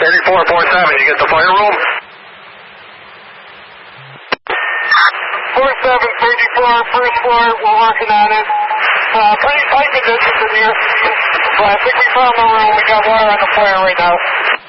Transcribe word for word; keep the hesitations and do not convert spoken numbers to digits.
eighty-four four seven, you get the fire room? four seven, thirty-four, first floor, we're working on it. Uh, pretty tight conditions in here. So I think we found the room. We got water on the fire right now.